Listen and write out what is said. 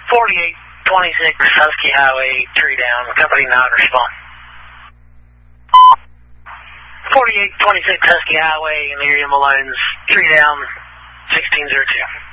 4826 Husky Highway, tree down, company not respond. 4826 Husky Highway in the area Malone's, tree down, 1602.